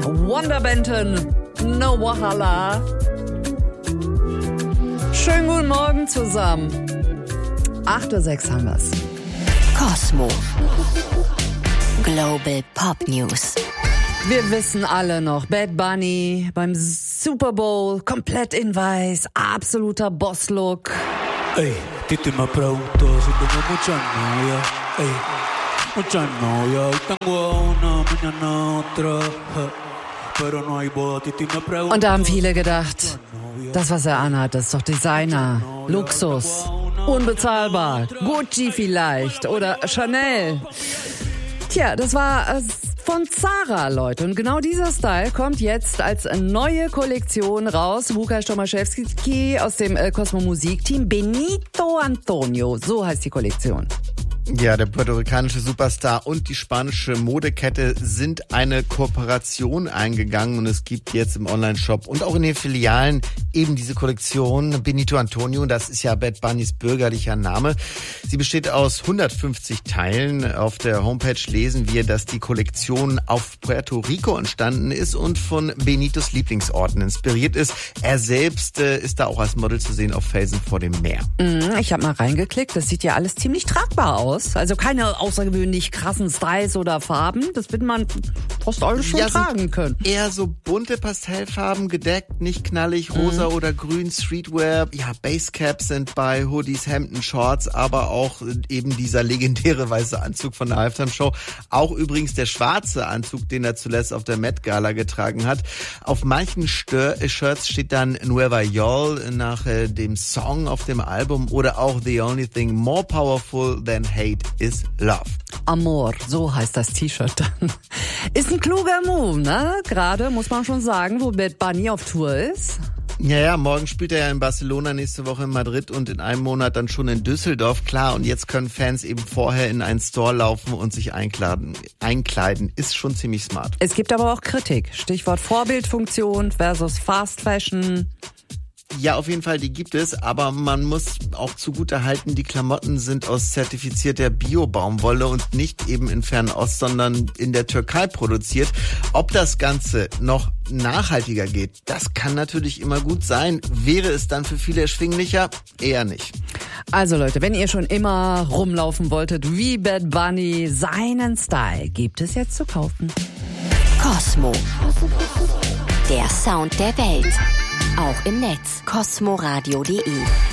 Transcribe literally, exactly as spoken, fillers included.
Wanda Benton, No Wahala. Schönen guten Morgen zusammen. acht Uhr sechs haben wir's. Kosmo. Global Pop News. Wir wissen alle noch, Bad Bunny beim Super Bowl, komplett in weiß, absoluter Boss-Look. Ey, Titi me preguntó si tengo muchas novias. Ey, muchas novias. Hoy tengo una, mañana otra. Pero no hay boda. Titi me preguntó. Und da haben viele gedacht, das, was er anhat, das ist doch Designer, Luxus, unbezahlbar, Gucci vielleicht oder Chanel. Tja, das war äh, von Zara, Leute. Und genau dieser Style kommt jetzt als neue Kollektion raus. Łukasz Tomaszewski aus dem äh, Cosmo Musik-Team. Benito Antonio, so heißt die Kollektion. Ja, der puerto-ricanische Superstar und die spanische Modekette sind eine Kooperation eingegangen und es gibt jetzt im Onlineshop und auch in den Filialen eben diese Kollektion Benito Antonio. Das ist ja Bad Bunnys bürgerlicher Name. Sie besteht aus hundertfünfzig Teilen. Auf der Homepage lesen wir, dass die Kollektion auf Puerto Rico entstanden ist und von Benitos Lieblingsorten inspiriert ist. Er selbst äh, ist da auch als Model zu sehen auf Felsen vor dem Meer. Mm, ich habe mal reingeklickt. Das sieht ja alles ziemlich tragbar aus. Also keine außergewöhnlich krassen Styles oder Farben. Das wird man fast alles schon ja, tragen können. Eher so bunte Pastellfarben, gedeckt, nicht knallig, rosa mhm. oder grün, Streetwear. Ja, Basecaps sind bei Hoodies, Hemden, Shorts, aber auch eben dieser legendäre weiße Anzug von der Halftime-Show. Auch übrigens der schwarze Anzug, den er zuletzt auf der Met Gala getragen hat. Auf manchen Stör- Shirts steht dann Nueva York nach äh, dem Song auf dem Album oder auch The Only Thing More Powerful Than Hate is Love. Amor, so heißt das T-Shirt dann. Ist ein kluger Move, ne? Gerade, muss man schon sagen, wo Bad Bunny auf Tour ist. Ja, ja, morgen spielt er ja in Barcelona, nächste Woche in Madrid und in einem Monat dann schon in Düsseldorf. Klar, und jetzt können Fans eben vorher in einen Store laufen und sich einkleiden. Einkleiden ist schon ziemlich smart. Es gibt aber auch Kritik. Stichwort Vorbildfunktion versus Fast Fashion. Ja, auf jeden Fall, die gibt es, aber man muss auch zugutehalten, die Klamotten sind aus zertifizierter Bio-Baumwolle und nicht eben in Fernost, sondern in der Türkei produziert. Ob das Ganze noch nachhaltiger geht, das kann natürlich immer gut sein. Wäre es dann für viele erschwinglicher? Eher nicht. Also Leute, wenn ihr schon immer rumlaufen wolltet wie Bad Bunny, seinen Style gibt es jetzt zu kaufen. Kosmo. Der Sound der Welt. Auch im Netz. kosmoradio punkt de